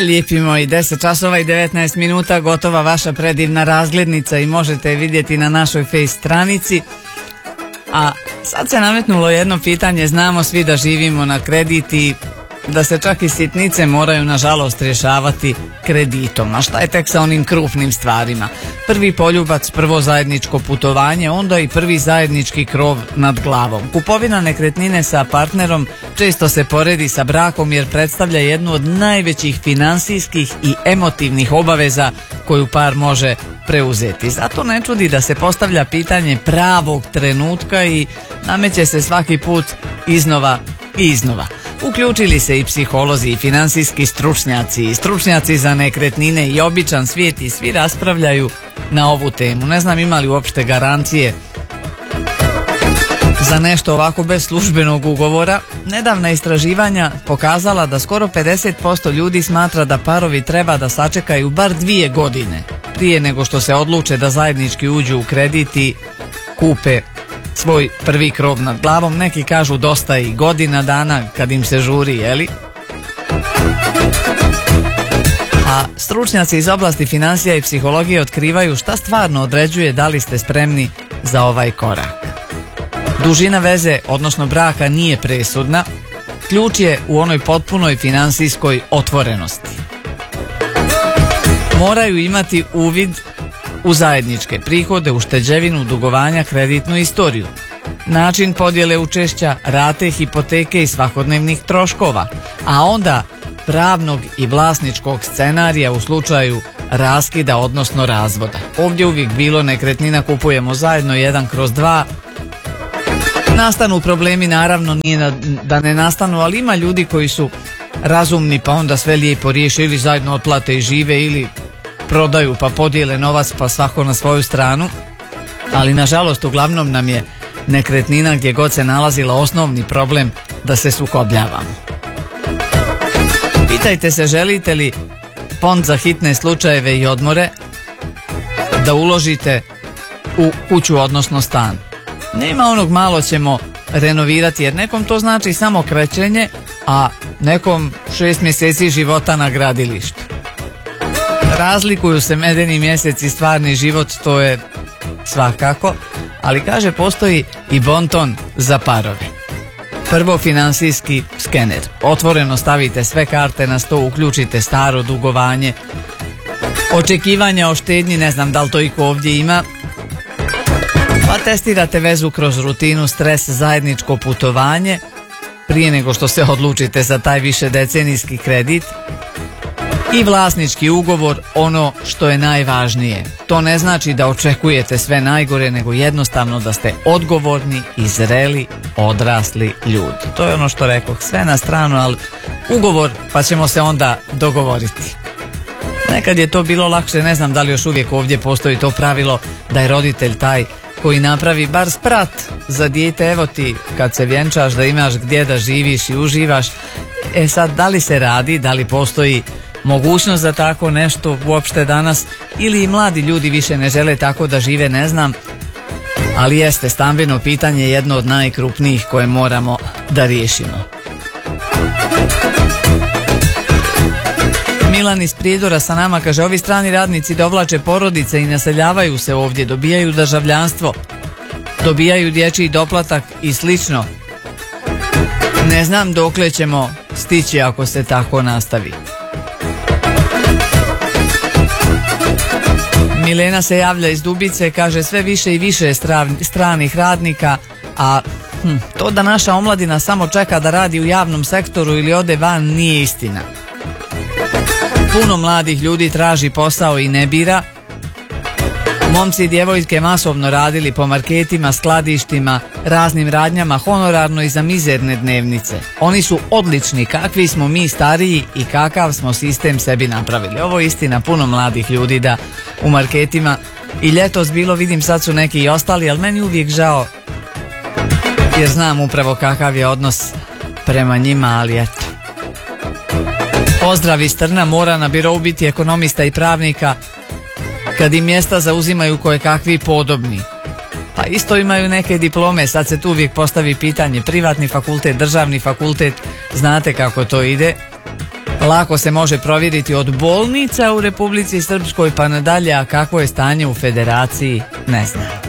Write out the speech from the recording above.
Lijepi moji, 10 časova i 19 minuta, gotova vaša predivna razglednica i možete je vidjeti na našoj face stranici. A sad se nametnulo jedno pitanje, znamo svi da živimo na kredit i da se čak i sitnice moraju nažalost rješavati kreditom. A šta je tek sa onim krupnim stvarima? Prvi poljubac, prvo zajedničko putovanje, onda i prvi zajednički krov nad glavom. Kupovina nekretnine sa partnerom često se poredi sa brakom jer predstavlja jednu od najvećih finansijskih i emotivnih obaveza koju par može preuzeti. Zato ne čudi da se postavlja pitanje pravog trenutka i nameće se svaki put iznova i iznova. Uključili se i psiholozi i finansijski stručnjaci i stručnjaci za nekretnine i običan svijet i svi raspravljaju na ovu temu. Ne znam ima li uopšte garancije za nešto ovako bez službenog ugovora. Nedavna istraživanja pokazala da skoro 50% ljudi smatra da parovi treba da sačekaju bar 2 godine prije nego što se odluče da zajednički uđu u kredit i kupe svoj prvi krov nad glavom. Neki kažu dosta i godina dana kad im se žuri, jeli? A stručnjaci iz oblasti financija i psihologije otkrivaju šta stvarno određuje da li ste spremni za ovaj korak. Dužina veze, odnosno braka, nije presudna. Ključ je u onoj potpunoj finansijskoj otvorenosti. Moraju imati uvid u zajedničke prihode, ušteđevinu, dugovanja, kreditnu istoriju, način podjele učešća, rate, hipoteke i svakodnevnih troškova, a onda pravnog i vlasničkog scenarija u slučaju raskida, odnosno razvoda. Ovdje uvijek bilo nekretnina kupujemo zajedno 1/2. Nastanu problemi, naravno nije da ne nastanu, ali ima ljudi koji su razumni pa onda sve lijepo riješe ili zajedno otplate i žive ili prodaju pa podijele novac pa svako na svoju stranu, ali nažalost uglavnom nam je nekretnina gdje god se nalazila osnovni problem da se sukobljavamo. Pitajte se želite li fond za hitne slučajeve i odmore da uložite u kuću odnosno stan. Nema onog malo ćemo renovirati jer nekom to znači samo krećenje, a nekom 6 mjeseci života na gradilištu. Razlikuju se medeni mjesec i stvarni život, to je svakako, ali kaže postoji i bonton za parove. Prvo, finansijski skener. Otvoreno stavite sve karte na sto, uključite staro dugovanje, očekivanja o štednji, ne znam da li to iko ovdje ima, pa testirate vezu kroz rutinu, stres, zajedničko putovanje prije nego što se odlučite za taj višedecenijski kredit. I vlasnički ugovor, ono što je najvažnije. To ne znači da očekujete sve najgore, nego jednostavno da ste odgovorni i zreli, odrasli ljudi. To je ono što rekoh, sve na stranu, ali ugovor pa ćemo se onda dogovoriti. Nekad je to bilo lakše, ne znam da li još uvijek ovdje postoji to pravilo da je roditelj taj koji napravi bar sprat za dijete, evo ti kad se vjenčaš da imaš gdje da živiš i uživaš. E sad, da li se radi, da li postoji mogućnost za tako nešto uopšte danas ili i mladi ljudi više ne žele tako da žive, ne znam, ali jeste stambeno pitanje jedno od najkrupnijih koje moramo da riješimo. Milan iz Prijedora sa nama kaže, ovi strani radnici dovlače porodice i naseljavaju se ovdje, dobijaju državljanstvo, dobijaju dječji doplatak i slično. Ne znam dokle ćemo stići ako se tako nastavi. Milena se javlja iz Dubice, kaže sve više i više stranih radnika, a to da naša omladina samo čeka da radi u javnom sektoru ili ode van nije istina. Puno mladih ljudi traži posao i ne bira. Momci i djevojke masovno radili po marketima, skladištima, raznim radnjama, honorarno i za mizerne dnevnice. Oni su odlični, kakvi smo mi stariji i kakav smo sistem sebi napravili. Ovo je istina, puno mladih ljudi da u marketima i ljetos bilo, vidim sad su neki i ostali, ali meni uvijek žao jer znam upravo kakav je odnos prema njima, ali eto. Pozdrav iz Trna, mora na birou biti ekonomista i pravnika kad im mjesta zauzimaju koje kakvi podobni. Pa isto imaju neke diplome, sad se tu uvijek postavi pitanje privatni fakultet, državni fakultet, znate kako to ide. Lako se može provjeriti od bolnica u Republici Srpskoj pa nadalje, a kakvo je stanje u Federaciji ne zna.